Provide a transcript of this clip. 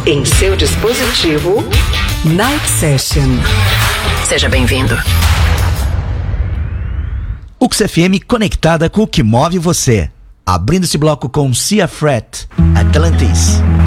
Em seu dispositivo, Night Session. Seja bem-vindo. UX FM conectada com o que move você. Abrindo esse bloco com Sia Fret, Atlantis.